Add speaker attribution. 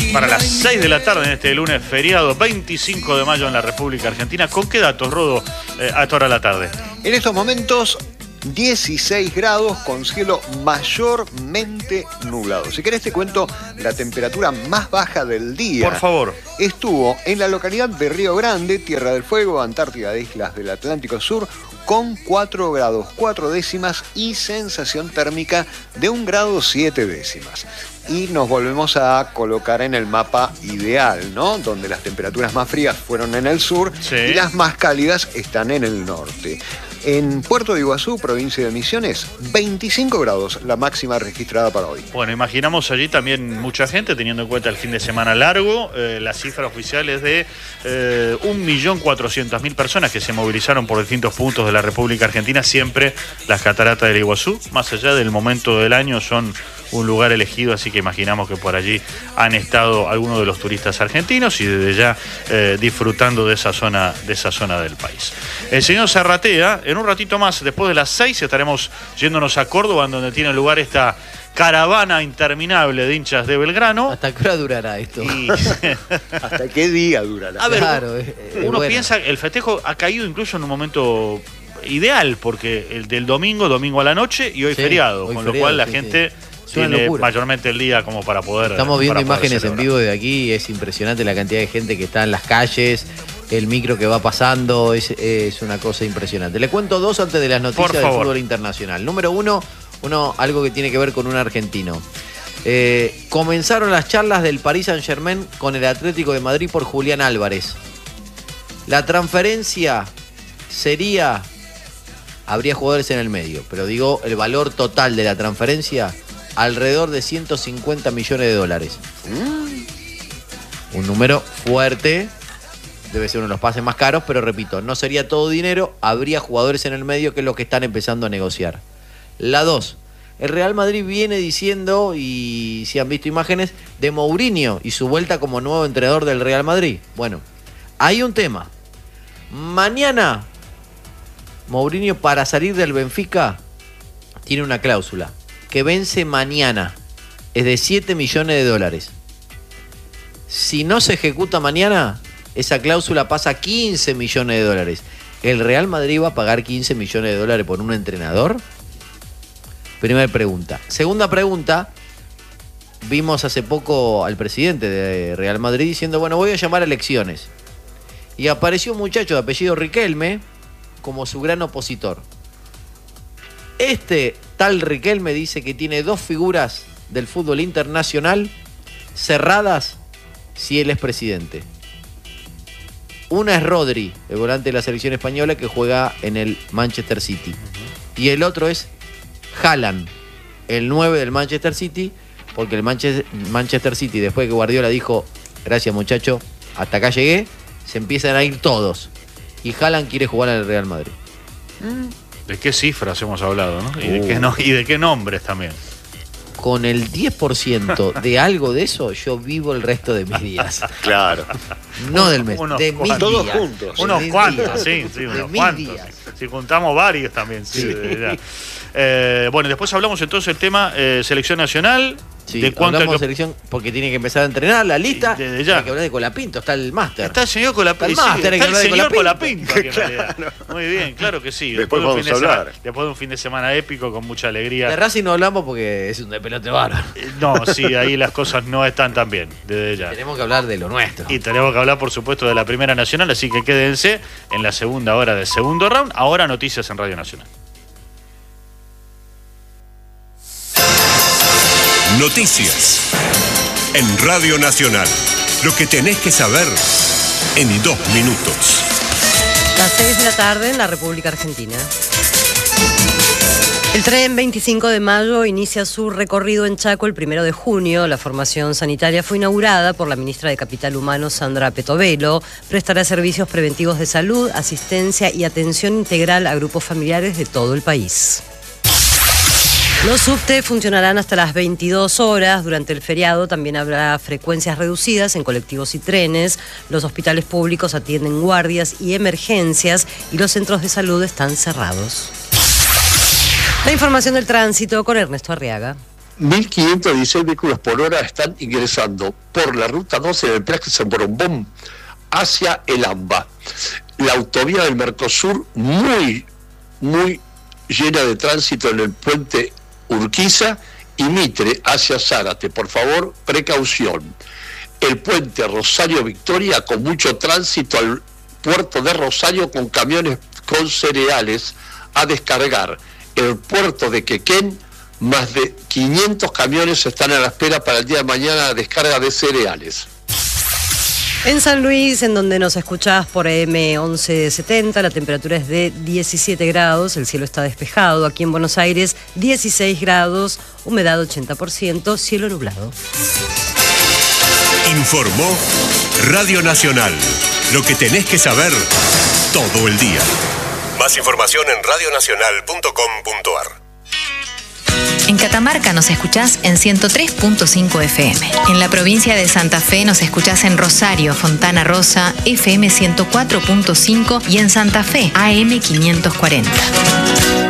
Speaker 1: Para las 6 de la tarde en este lunes feriado, 25 de mayo en la República Argentina. ¿Con qué datos, Rodo, a esta hora de la tarde?
Speaker 2: En estos momentos, 16 grados con cielo mayormente nublado. Si querés te cuento la temperatura más baja del día.
Speaker 1: Por favor.
Speaker 2: Estuvo en la localidad de Río Grande, Tierra del Fuego, Antártida de Islas del Atlántico Sur, con 4 grados 4 décimas y sensación térmica de 1 grado 7 décimas. Y nos volvemos a colocar en el mapa ideal, ¿no? Donde las temperaturas más frías fueron en el sur, sí, y las más cálidas están en el norte. En Puerto de Iguazú, provincia de Misiones, 25 grados, la máxima registrada para hoy.
Speaker 1: Bueno, imaginamos allí también mucha gente, teniendo en cuenta el fin de semana largo. La cifra oficial es de 1.400.000 personas que se movilizaron por distintos puntos de la República Argentina. Siempre las cataratas del Iguazú, más allá del momento del año, son un lugar elegido, así que imaginamos que por allí han estado algunos de los turistas argentinos y desde ya disfrutando de esa zona del país. El señor Zarratea, en un ratito más, después de las 6, estaremos yéndonos a Córdoba, donde tiene lugar esta caravana interminable de hinchas de Belgrano.
Speaker 3: ¿Hasta qué hora durará esto?
Speaker 2: ¿Hasta qué día durará?
Speaker 1: A ver,
Speaker 3: claro,
Speaker 1: uno piensa que el festejo ha caído incluso en un momento ideal, porque el del domingo a la noche y hoy feriado, con lo cual la gente tiene mayormente el día como para poder...
Speaker 3: Estamos viendo imágenes en vivo de aquí y es impresionante la cantidad de gente que está en las calles, el micro que va pasando, es una cosa impresionante. Le cuento dos antes de las noticias del fútbol internacional. Número uno, algo que tiene que ver con un argentino. Comenzaron las charlas del Paris Saint-Germain con el Atlético de Madrid por Julián Álvarez. La transferencia sería... Habría jugadores en el medio, pero digo, el valor total de la transferencia, alrededor de 150 millones de dólares. Un número fuerte, debe ser uno de los pases más caros, pero repito, no sería todo dinero, habría jugadores en el medio que es lo que están empezando a negociar. La dos, el Real Madrid viene diciendo, y si han visto imágenes, de Mourinho y su vuelta como nuevo entrenador del Real Madrid. Bueno, hay un tema. Mañana, Mourinho, para salir del Benfica, tiene una cláusula que vence mañana, es de 7 millones de dólares. Si no se ejecuta mañana, esa cláusula pasa a 15 millones de dólares. ¿El Real Madrid va a pagar 15 millones de dólares por un entrenador? Primera pregunta. Segunda pregunta, vimos hace poco al presidente de Real Madrid diciendo, bueno, voy a llamar a elecciones. Y apareció un muchacho de apellido Riquelme como su gran opositor. Este tal Riquelme dice que tiene dos figuras del fútbol internacional cerradas si él es presidente. Una es Rodri, el volante de la selección española que juega en el Manchester City. Y el otro es Haaland, el 9 del Manchester City, porque el Manchester City, después que Guardiola dijo, gracias muchacho, hasta acá llegué, se empiezan a ir todos. Y Haaland quiere jugar en el Real Madrid.
Speaker 1: ¿De qué cifras hemos hablado, no? ¿Y de qué nombres también?
Speaker 3: Con el 10% de algo de eso, yo vivo el resto de mis días.
Speaker 2: Claro.
Speaker 3: No del mes, de mis días.
Speaker 2: Todos juntos.
Speaker 1: Unos cuantos, sí, unos cuantos. Si juntamos varios también, sí. Bueno, después hablamos entonces del tema selección nacional.
Speaker 3: Sí, hablamos de selección porque tiene que empezar a entrenar la lista.
Speaker 1: Desde ya.
Speaker 3: Hay que hablar de Colapinto, está el máster.
Speaker 1: Está el señor Colapinto.
Speaker 3: Está el
Speaker 1: señor Colapinto.
Speaker 2: Claro.
Speaker 1: Muy bien, claro que sí.
Speaker 2: Después vamos a hablar.
Speaker 1: Después de un fin de semana épico con mucha alegría.
Speaker 3: De Racing no hablamos porque es un de pelote bárbaro.
Speaker 1: No, sí, ahí las cosas no están tan bien, desde ya.
Speaker 3: Tenemos que hablar de lo nuestro.
Speaker 1: Y tenemos que hablar, por supuesto, de la Primera Nacional, así que quédense en la segunda hora del segundo round. Ahora noticias en Radio Nacional.
Speaker 4: Noticias en Radio Nacional. Lo que tenés que saber en 2 minutos.
Speaker 5: Las 6 de la tarde en la República Argentina. El tren 25 de mayo inicia su recorrido en Chaco el 1 de junio. La formación sanitaria fue inaugurada por la ministra de Capital Humano, Sandra Petovelo. Prestará servicios preventivos de salud, asistencia y atención integral a grupos familiares de todo el país. Los subtes funcionarán hasta las 22 horas. Durante el feriado también habrá frecuencias reducidas en colectivos y trenes. Los hospitales públicos atienden guardias y emergencias y los centros de salud están cerrados. La información del tránsito con Ernesto Arriaga.
Speaker 6: 1.516 vehículos por hora están ingresando por la ruta 12 del peaje San Borombón hacia el AMBA. La autovía del Mercosur muy llena de tránsito en el puente Urquiza y Mitre hacia Zárate. Por favor, precaución. El puente Rosario Victoria con mucho tránsito al puerto de Rosario con camiones con cereales a descargar. El puerto de Quequén, más de 500 camiones están a la espera para el día de mañana a descarga de cereales.
Speaker 5: En San Luis, en donde nos escuchás por AM 1170, la temperatura es de 17 grados, el cielo está despejado. Aquí en Buenos Aires, 16 grados, humedad 80%, cielo nublado.
Speaker 4: Informó Radio Nacional. Lo que tenés que saber todo el día. Más información en radionacional.com.ar.
Speaker 7: En Catamarca nos escuchás en 103.5 FM. En la provincia de Santa Fe nos escuchás en Rosario, Fontana Rosa, FM 104.5 y en Santa Fe, AM 540.